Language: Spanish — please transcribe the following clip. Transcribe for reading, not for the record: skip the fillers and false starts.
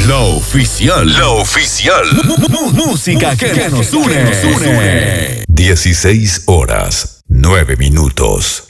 La oficial. La oficial. Música que nos une. 16 horas, 9 minutos.